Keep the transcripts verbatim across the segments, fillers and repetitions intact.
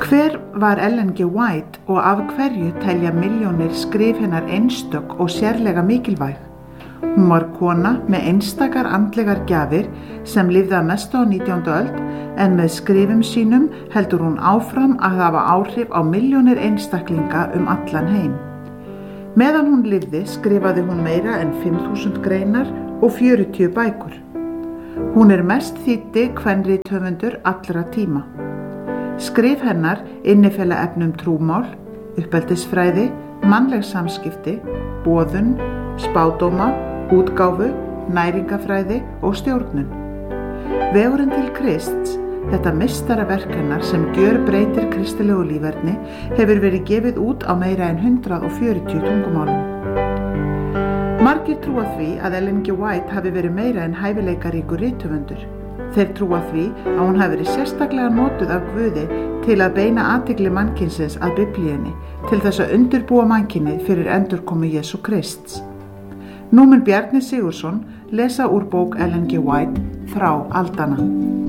Hver var Ellen G. White og af hverju telja milljónir skrif hennar einstök og sérlega mikilvæg? Hún var kona með einstakar andlegar gjafir sem lifði að mestu á nítjándu öld, en með skrifum sínum heldur hún áfram að hafa áhrif á milljónir einstaklinga um allan heim. Meðan hún lifði skrifaði hún meira en fimm þúsund greinar og fjörutíu bækur. Hún er mest þýddi kvenrithöfundur allra tíma. Skrif hennar innifela efnum trúmál, uppeldisfræði, mannleg samskipti, boðun, spádóma, útgáfu, næringafræði og stjórnun. Vegurinn til Krists, þetta meistaraverk hennar sem gjörbreytir kristilegu líferni, hefur verið gefið út á meira en hundrað og fjörutíu tungumálum. Margir trúa því að Ellen G. White hafi verið meira en hæfileikaríkur rithöfundur. Þeir trúa því að hún hafi verið sérstaklega notuð af Guði til að beina athygli mannkynsins að Biblíunni, til þess að undirbúa mannkynið fyrir endurkomu Jesú Krists. Nú mun Bjarni Sigurðsson lesa úr bók Ellen G. White, Þrá aldanna.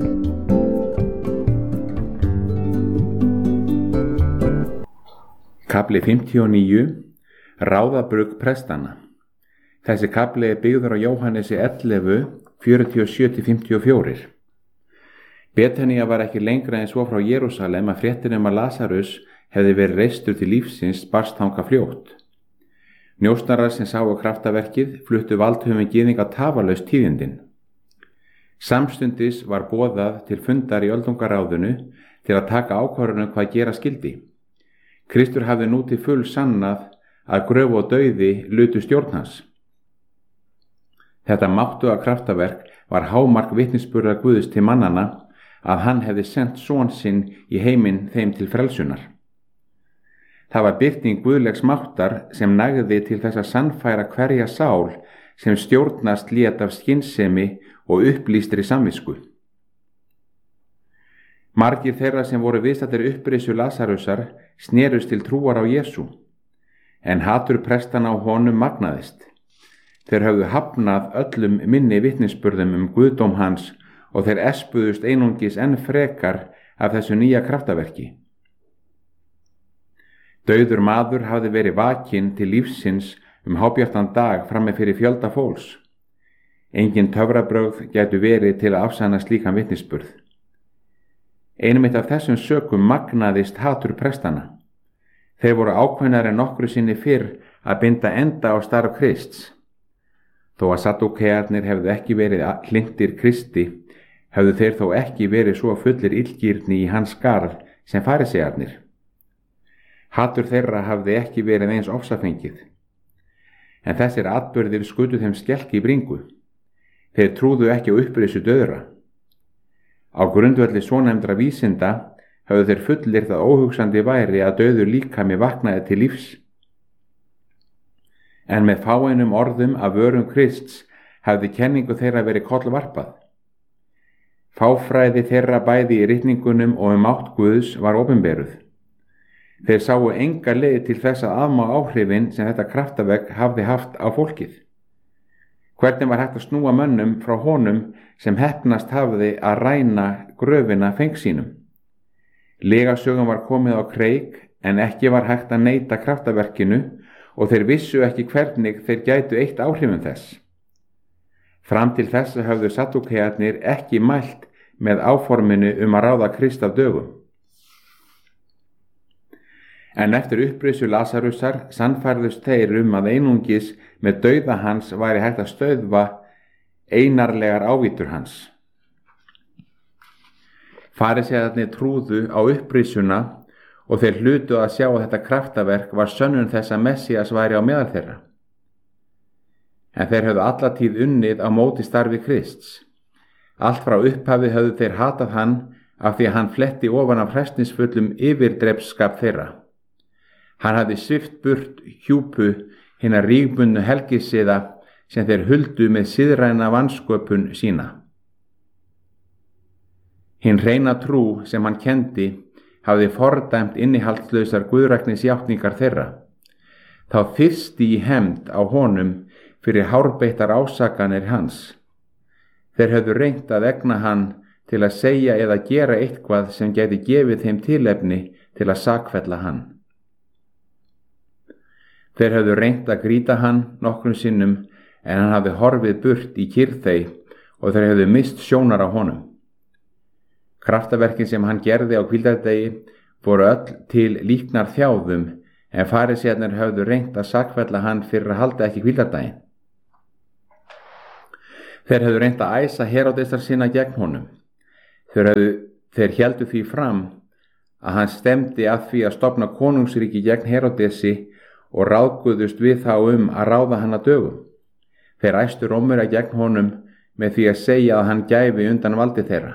Kafli fimmtíu og níu. Ráðabrugg prestanna. Þessi kafli er byggður á Jóhannesi ellefu, fjörutíu og sjö til fimmtíu og fjögur. Betanía var ekki lengra en svo frá Jerúsalem að fréttin um að Lasarus hefði verið reistur til lífsins barst þangað fljótt. Njósnarar sem sáu kraftaverkið fluttu valdhöfum gyðinga tafarlaust tíðindin. Samstundis var boðað til fundar í öldungaráðinu til að taka ákvörðun hvað gera skyldi. Kristur hafði nú til full sannað að gröf og dauði lutu stjórn hans. Þetta máttuga kraftaverk var hámark vitnisburðar Guðs til mannana að hann hefði sent son sinn í heiminn þeim til frelsunar. Það var birting guðlegs máttar sem nægði til þess að sannfæra hverja sál sem stjórnast lét af skynsemi og upplýstri samvisku. Margir þeirra sem voru viðstaddir upprisu Lasarusar snerust til trúar á Jesú, en hatur prestana á honum magnaðist. Þeir höfðu hafnað öllum minni vitnisburðum um guðdóm hans og þeir espuðust einungis enn frekar af þessu nýja kraftaverki. Dauður maður hafði verið vakinn til lífsins um hábjartan dag frammi fyrir fjölda fólks. Engin töfrabrögð gætu verið til að afsanna slíkan vitnisburð. Einum eitt af þessum sökum magnaðist hatur prestana. Þeir voru ákveðnari en nokkru sinni fyrr að binda enda á starf Krists. Þó að Sadúkearnir hefðu ekki verið hlynntir Kristi, hefðu þeir þó ekki verið svo fullir illgirni í hans garð sem farisearnir. Hatur þeirra hafði ekki verið eins ofsafengið. En þessir atburðir skutu þeim skelk í bringu. Þeir trúðu ekki á upprisu dauðra. Á grundvelli svonefndra vísinda höfðu þeir fullir það óhugsandi væri að dauður líkami vaknaði til lífs. En með fáeinum orðum af vörum Krists hafði kenningu þeirra verið kollvarpað. Fáfræði þeirra bæði í ritningunum og um mátt Guðs var opinberuð. Þeir sáu enga leið til þess að afmá áhrifin sem þetta kraftaverk hafði haft á fólkið. Hvernig var hægt að snúa mönnum frá honum sem heppnast hafði að ræna gröfina feng sínum? Lygasögum var komið á kreik en ekki var hægt að neita kraftaverkinu og þeir vissu ekki hvernig þeir gætu eitt áhrifum þess. Fram til þess höfðu Sadúkearnir ekki mælt með áforminu um að ráða Krist af dögum. En eftir upprisu Lasarusar sannfærðust þeir um að einungis með dauða hans væri hægt að stöðva einarlegar ávítur hans. Farisearnir trúðu á upprisuna og þeir hlutu að sjá að þetta kraftaverk var sönnun þess að Messías væri á meðal þeirra. En þeir höfðu alla tíð unnið á móti starfi Krists. Allt frá upphafi höfðu þeir hatað hann af því að hann fletti ofan af hræsnisfullum yfirdrepsskap þeirra. Hann hafði svipt burt hjúpu hinna rígbundnu helgisiða sem þeir huldu með siðræna vansköpun sína. Hinn hreina trú sem hann kendi hafði fordæmt innihaldslausar guðræknisjátningar þeirra. Þá þyrsti í hefnd á honum fyrir hárbeittar ásakanir hans. Þeir höfðu reynt að egna hann til að segja eða gera eitthvað sem gæti gefið þeim tilefni til að sakfella hann. Þeir höfðu reynt að grýta hann nokkrum sinnum en hann hafði horfið burt í kyrrþey og þeir höfðu mist sjónar á honum. Kraftaverkin sem hann gerði á hvíldardegi voru öll til líknar þjáðum en farisæarnir höfðu reynt að sakfella hann fyrir að halda ekki hvíldardaginn. Þeir höfðu reynt að æsa Heródesar sína gegn honum. Þeir, höfðu, þeir héldu því fram að hann stemdi að því að stofna konungsríki gegn Heródesi og ráðguðust við þá um að ráða hann að dögum. Þeir æstu Rómverja gegn honum með því að segja að hann gæfi undan valdi þeirra.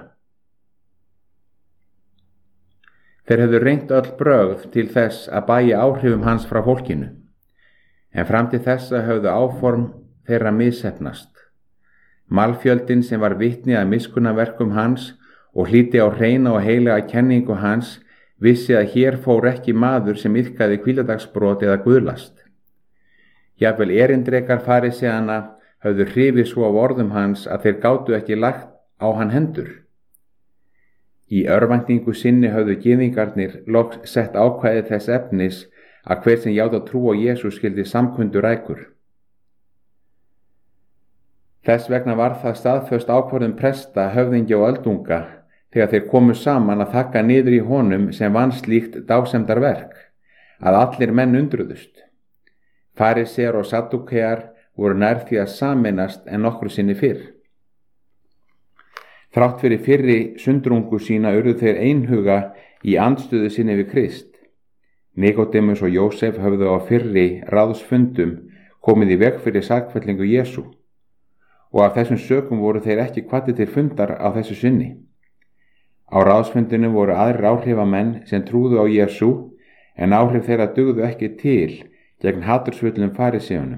Þeir hefðu reynt öll brögð til þess að bæja áhrifum hans frá fólkinu, en fram til þessa höfðu áform þeirra misheppnast. Malfjöldin sem var vitni að miskunnaverkum hans og hlíti á hreina og heilaga kenningu hans vissi að hér fór ekki maður sem iðkaði hvíladagsbrot eða guðlast. Jafnvel erindrekar farisæana höfðu hrifið svo af orðum hans að þeir gátu ekki lagt á hann hendur. Í örvæntingu sinni höfðu gyðingarnir loks sett ákvæði þess efnis að hver sem játa trú á Jesú skyldi samkundur rækur. Þess vegna var það staðföst ákvörðun presta, höfðingja og öldunga þegar þeir komu saman að þakka niður í honum sem vann slíkt dásemdarverk, að allir menn undruðust. Farisear og saddúkear voru nær því að sameinast en nokkru sinni fyrr. Þrátt fyrir fyrri sundrungu sína urðu þeir einhuga í andstöðu sinni við Krist. Nikodémus og Jósef höfðu á fyrri ráðsfundum komið í veg fyrir sakfellingu Jesú og af þessum sökum voru þeir ekki hvattir til fundar á þessu sinni. Á ráðsfundinu voru aðrir áhrifamenn sem trúðu á Jesú en áhrif þeirra dugðu ekki til gegn hatursfullum fariseunum.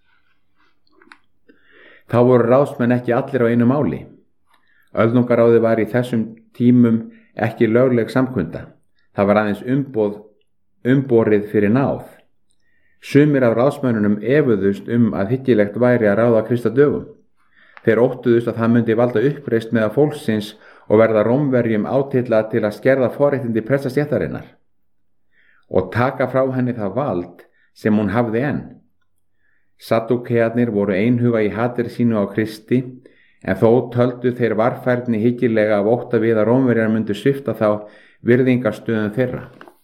Þá voru ráðsmenn ekki allir á einu máli. Öldungaráði var í þessum tímum ekki lögleg samkunda. Það var aðeins umboð, umborið fyrir náð. Sumir af ráðsmönnunum efuðust um að hyggilegt væri að ráða Krist að dögum. Þeir óttuðust að það myndi valda uppreisn meðal fólksins og verða Rómverjum átilla til að skerða forréttindi prestastéttarinnar og taka frá henni það vald sem hún hafði enn. Saddúkearnir voru einhuga í hatri sínu á Kristi en þó töldu þeir varfærni hyggilega af ótta við að Rómverjar myndu svipta þá virðingarstöðum þeirra.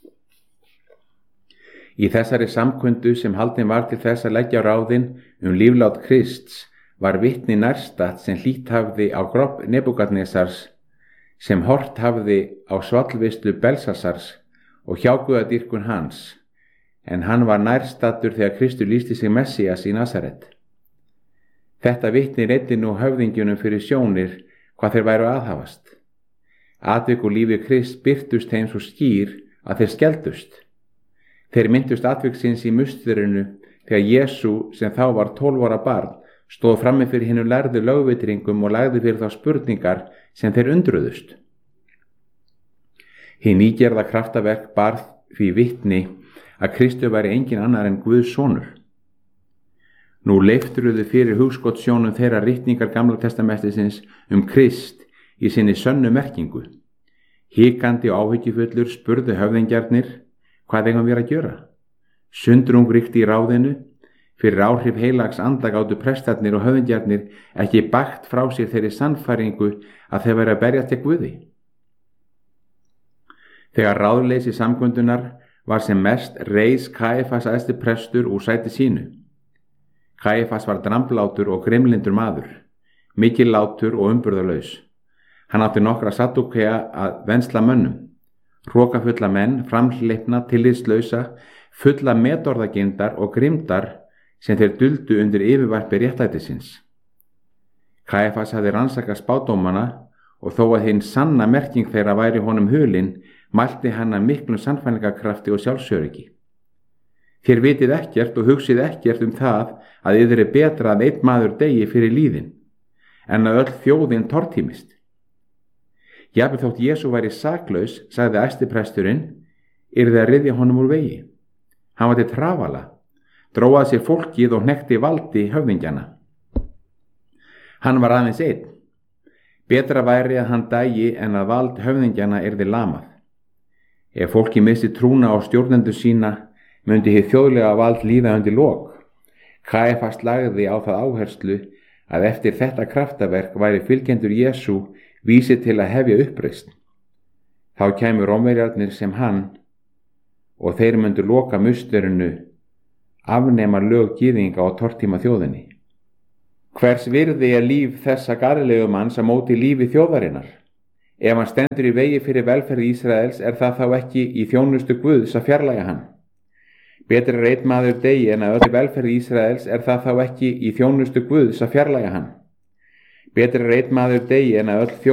Í þessari samkundu sem haldin var til þess að leggja ráðin um líflát Krists var vitni nærstatt sem hlýtt hafði á grobb Nebúkadnesars, sem hort hafði á svallvislu Belsasars og hjáguðadýrkun hans, en hann var nærstattur þegar Kristur lýsti sig Messías í Nasaret. Þetta vitni reiddi nú höfðingjunum fyrir sjónir hvað þeir væru aðhafast. Atvik og lífi Krist birtust þeim svo skýr að þeir skeldust. Þeir myndust atviksins í musturinu þegar Jesú sem þá var tólf ára barn stóð frammi fyrir hinu lærðu lögvitringum og lagði fyrir þá spurningar sem þeir undruðust. Hinn nýgerða kraftaverk bar því vitni að Kristur væri engin annar en Guðs sonur. Nú leifturuðu fyrir hugskotssjónum þeirra ritningar Gamla testamentisins um Krist í sinni sönnu merkingu. Hikandi og áhyggjufullur spurðu höfðingjarnir hvað eigum við að gjöra. Sundrung ríkti í ráðinu, fyrir áhrif heilags anda gátu prestarnir og höfðingjarnir ekki bagt frá sér þeirri sannfæringu að þeir væru að berjast gegn Guði. Þegar ráðleysi samkundunar var sem mest reis Kæfas æðsti prestur úr sæti sínu. Kæfas var dramblátur og grimlindur maður, mikil látur og umburðarlaus. Hann átti nokkra saddúkea að vensla mönnum, hrokafulla menn, framhleypna, tillitslausa, fulla metorðagindar og grimdar sem þeir duldu undir yfirvarpi réttlætisins. Kæfas hafði rannsakað spádómana og þó að hinn sanna merking þeirra væri honum hulin, mælti hann að miklum sannfæringarkrafti og sjálfsöryggi. Þér vitið ekkert og hugsið ekkert um það að yður er betra að einn maður degi fyrir líðin, en að öll þjóðin tortímist. Jafnvel þótt Jesú væri saklaus, sagði æstipresturinn, yrði að ryðja honum úr vegi. Hann var til trafala, dróað sér fólkið og hnekkti valdi höfðingjana. Hann var aðeins einn. Betra væri að hann dægi en að vald höfðingjana yrði lamað. Ef fólki missi trúna á stjórnendur sína, myndi hið þjóðlega vald líða undir lok. Kæfas lagði á það áherslu að eftir þetta kraftaverk væri fylgjendur Jesú vísi til að hefja uppreisn. Þá kæmu Rómverjarnir sem hann og þeir myndu loka musturinu, afnema lög gyðinga og tortíma þjóðinni. Hvers virði er líf þessa Galilegumanns á móti lífi þjóðarinnar? Ef hann stendur í vegi fyrir velferð Ísraels, er það þá ekki í þjónustu Guðs að fjarlægja hann? Betri er einn maður degi en að öll velferð Ísraels, er það þá ekki í þjónustu Guðs að fjarlægja hann? Betri er einn maður degi en að öll þjóð